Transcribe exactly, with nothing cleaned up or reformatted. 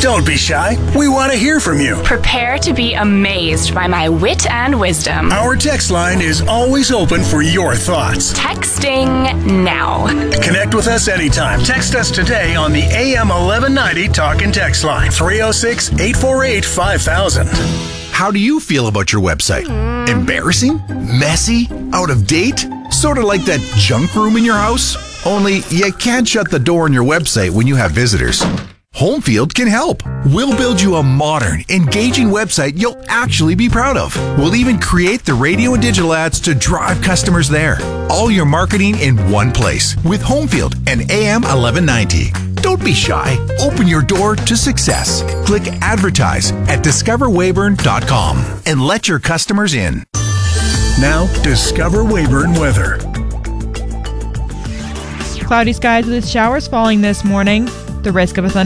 Don't be shy. We want to hear from you. Prepare to be amazed by my wit and wisdom. Our text line is always open for your thoughts. Texting now. Connect with us anytime. Text us today on the A M eleven ninety Talk and Text line. three oh six, eight four eight, five thousand. How do you feel about your website? Embarrassing? Messy? Out of date? Sort of like that junk room in your house? Only you can't shut the door on your website when you have visitors. Homefield can help. We'll build you a modern, engaging website you'll actually be proud of. We'll even create the radio and digital ads to drive customers there. All your marketing in one place with Homefield and A M eleven ninety. Don't be shy. Open your door to success. Click advertise at discover weyburn dot com and let your customers in. Now, Discover Weyburn weather. Cloudy skies with showers falling this morning. The risk of a thunder